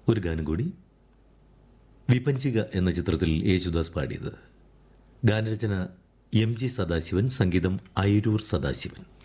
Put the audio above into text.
ഒരു ഗാനം കൂടി. വിപഞ്ചിക എന്ന ചിത്രത്തിൽ യേശുദാസ് പാടിയത്. ഗാനരചന എം ജി സദാശിവൻ, സംഗീതം ഐരൂർ സദാശിവൻ.